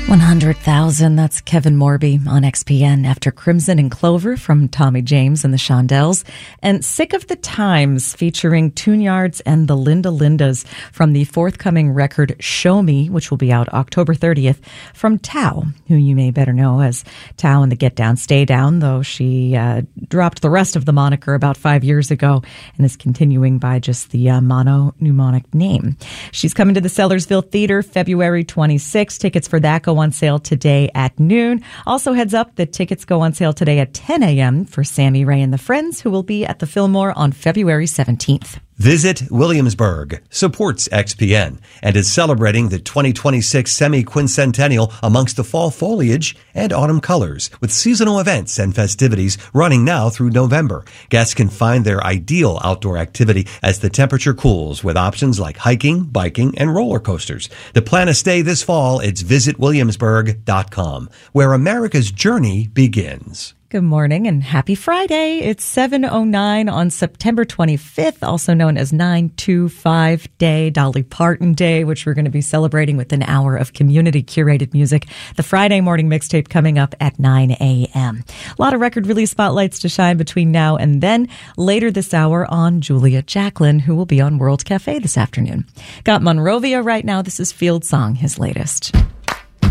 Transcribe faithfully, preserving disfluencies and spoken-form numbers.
one hundred thousand, that's Kevin Morby on X P N after Crimson and Clover from Tommy James and the Shondells, and Sick of the Times featuring Tune-Yards and the Linda Lindas from the forthcoming record Show Me, which will be out October thirtieth, from Tao, who you may better know as Tao in the Get Down, Stay Down, though she uh, dropped the rest of the moniker about five years ago and is continuing by just the uh, mono-mnemonic name. She's coming to the Sellersville Theater February twenty-sixth. Tickets for that go on sale today at noon. Also heads up that tickets go on sale today at ten a.m. for Sammy Ray and the Friends, who will be at the Fillmore on February seventeenth. Visit Williamsburg supports X P N and is celebrating the twenty twenty-six semi-quincentennial amongst the fall foliage and autumn colors with seasonal events and festivities running now through November. Guests can find their ideal outdoor activity as the temperature cools with options like hiking, biking, and roller coasters. To plan a stay this fall, it's visit williamsburg dot com, where America's journey begins. Good morning and happy Friday. It's seven oh nine on September twenty-fifth, also known as nine two five Day, Dolly Parton Day, which we're going to be celebrating with an hour of community-curated music. The Friday morning mixtape coming up at nine a.m. A lot of record release spotlights to shine between now and then. Later this hour on Julia Jacklin, who will be on World Cafe this afternoon. Got Monrovia right now. This is Field Song, his latest.